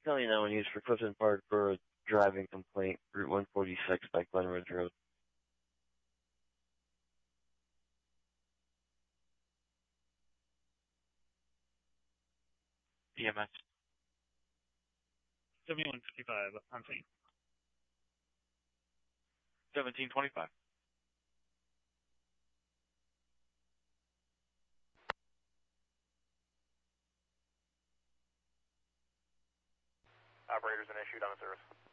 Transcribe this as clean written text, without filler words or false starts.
Kelly 911 used for Clifton Park for a driving complaint, Route 146 by Glen Ridge Road. EMS. 7155 on scene. 1725. Operators in issue down service.